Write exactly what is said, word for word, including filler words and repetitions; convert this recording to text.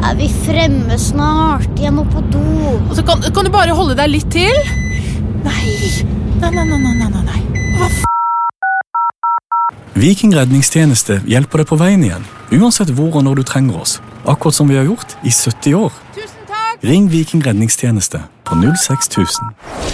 Er vi fremme snart? Jeg må på do. Altså, kan, kan du bare holde deg litt til? Nei, nei, nei, nei, nei, nei, nei. Hva f***? Viking redningstjeneste hjelper deg på veien igjen, uansett hvor og når du trenger oss. Akkurat som vi har gjort i sytti år. Tusen takk! Ring Viking redningstjeneste på null seks tusen.